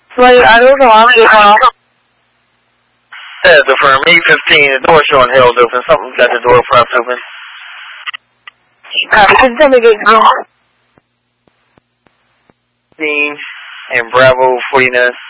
Well, I don't know. I'm just off. Yeah, so for 8:15, the door showing hell's open. Something's got the door propped open. Can tell me get And Bravo 49.